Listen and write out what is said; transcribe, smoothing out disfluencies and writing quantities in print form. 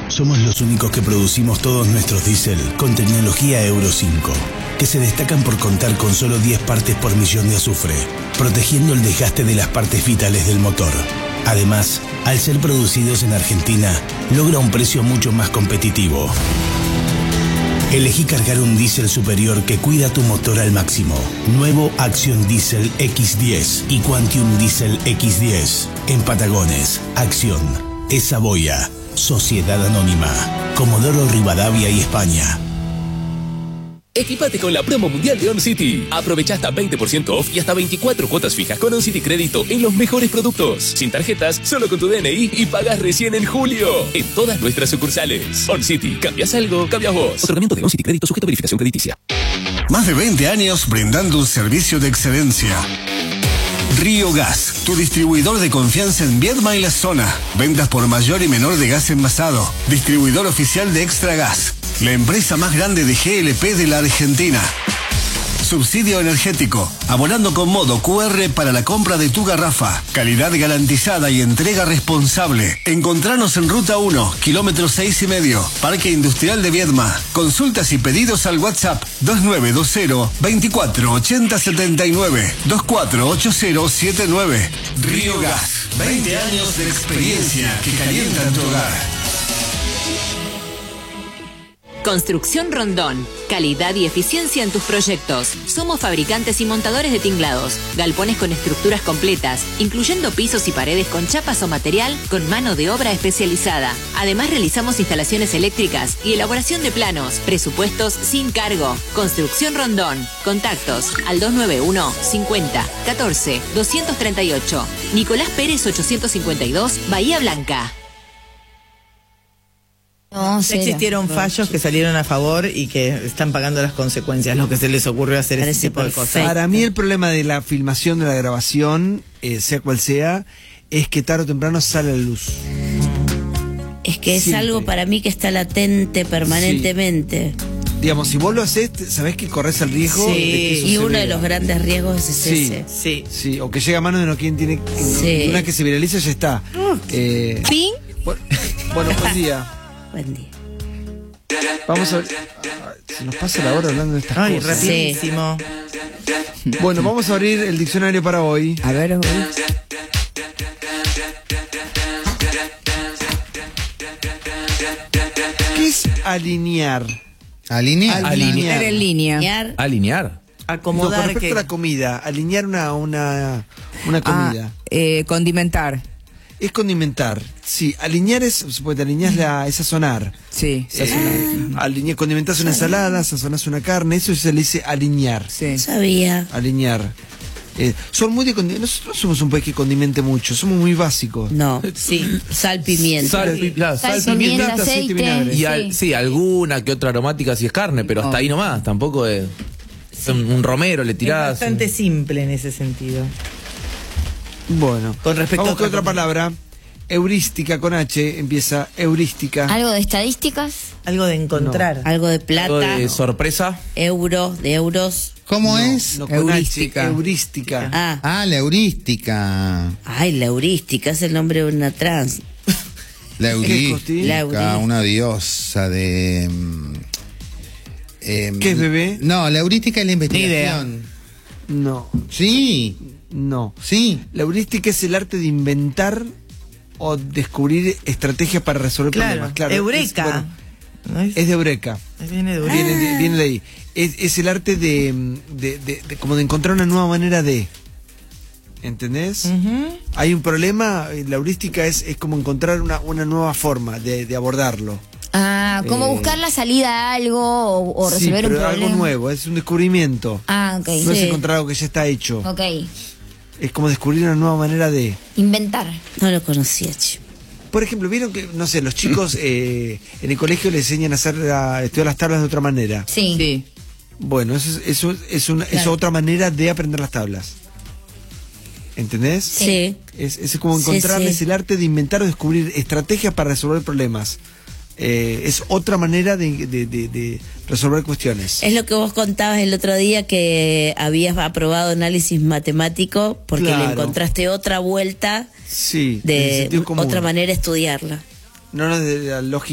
Somos los únicos que producimos todos nuestros diésel con tecnología Euro 5, que se destacan por contar con solo 10 partes por millón de azufre, protegiendo el desgaste de las partes vitales del motor. Además, al ser producidos en Argentina, logra un precio mucho más competitivo. Elegí cargar un diésel superior que cuida tu motor al máximo. Nuevo Action Diesel X10 y Quantium Diesel X10. En Patagones, Acción, Esaboya, Sociedad Anónima, Comodoro Rivadavia y España. Equipate con la promo mundial de OnCity. Aprovecha hasta 20% off y hasta 24 cuotas fijas con OnCity Crédito en los mejores productos. Sin tarjetas, solo con tu DNI y pagas recién en julio. En todas nuestras sucursales. OnCity, cambias algo, cambias vos. Otorgamiento de OnCity Crédito sujeto a verificación crediticia. Más de 20 años brindando un servicio de excelencia. Río Gas, tu distribuidor de confianza en Viedma y la zona. Ventas por mayor y menor de gas envasado. Distribuidor oficial de Extra Gas. La empresa más grande de GLP de la Argentina. Subsidio energético, abonando con modo QR para la compra de tu garrafa. Calidad garantizada y entrega responsable. Encontranos en Ruta 1, kilómetro 6,5, Parque Industrial de Viedma. Consultas y pedidos al WhatsApp 2920-248079, 248079. Río Gas, 20 años de experiencia que calientan tu hogar. Construcción Rondón. Calidad y eficiencia en tus proyectos. Somos fabricantes y montadores de tinglados, galpones con estructuras completas, incluyendo pisos y paredes con chapas o material con mano de obra especializada. Además realizamos instalaciones eléctricas y elaboración de planos, presupuestos sin cargo. Construcción Rondón. Contactos al 291 50 14 238. Nicolás Pérez 852, Bahía Blanca. No, ya existieron fallos que salieron a favor y que están pagando las consecuencias, lo que se les ocurrió hacer ese tipo de cosas. Para mí el problema de la filmación, de la grabación, sea cual sea, es que tarde o temprano sale a la luz. Es que es Siempre. algo para mí que está latente permanentemente. Sí. Digamos, si vos lo haces, sabés que corres el riesgo de que eso y se uno vea. de los grandes riesgos es ese. Sí, o que llega a manos de no quien tiene. Sí. Una que se viraliza ya está. ¿Fin? Bueno, buen día. Buen día. Vamos a ver. Se nos pasa la hora hablando de estas cosas. Rapidísimo. Bueno, vamos a abrir el diccionario para hoy. A ver, ¿qué es alinear? Alinear en línea. Alinear. Acomodar. Con respecto a la comida, alinear una comida. Condimentar. Es condimentar. Sí, alinear es, porque te alineas es sazonar. Sí. Condimentás una ensalada, sazonás una carne, eso se le dice alinear. Sí. Sabía. Alinear. Son muy de nosotros somos un país que condimente mucho, somos muy básicos. No, sal, pimienta. Sal, pimienta, aceite. Y alguna que otra aromática si es carne, pero hasta ahí nomás, tampoco es un romero le tirás. Es bastante simple en ese sentido. Bueno, con respecto vamos con otra palabra. Heurística con H, empieza heurística. ¿Algo de estadísticas? Algo de encontrar. No. Algo de plata. ¿Algo de sorpresa? De euros. ¿Cómo es? No, con heurística. H, heurística. La heurística. Ay, la heurística es el nombre de una trans. La heurística, una diosa de... ¿Qué es, bebé? No, la heurística es la investigación. No. Sí. No. Sí. La heurística es el arte de inventar o descubrir estrategias para resolver problemas. Claro. Eureka. Es de Eureka. Viene de Eureka. Viene de ahí. Es el arte de como de encontrar una nueva manera de. ¿Entendés? Hay un problema, la heurística es como encontrar una nueva forma de abordarlo. Como buscar la salida a algo o resolver un problema. Algo nuevo, es un descubrimiento. Ok. No es encontrar algo que ya está hecho. Ok. Es como descubrir una nueva manera de... Inventar. No lo conocía, chico. Por ejemplo, vieron que, no sé, los chicos en el colegio les enseñan a estudiar las tablas de otra manera. Sí. Bueno, eso es otra manera de aprender las tablas. ¿Entendés? Sí. Es como encontrarles el arte de inventar o descubrir estrategias para resolver problemas. Es otra manera de resolver cuestiones. Es lo que vos contabas el otro día, que habías aprobado análisis matemático porque le encontraste otra vuelta de otra manera de estudiarla. No, de la lógica.